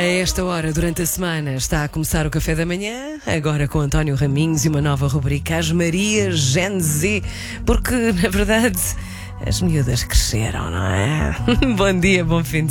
esta hora, durante a semana, está a começar o Café da Manhã, agora com António Raminhos e uma nova rubrica, as Marias Gen Z, porque, na verdade, as miúdas cresceram, não é? Bom dia, bom fim de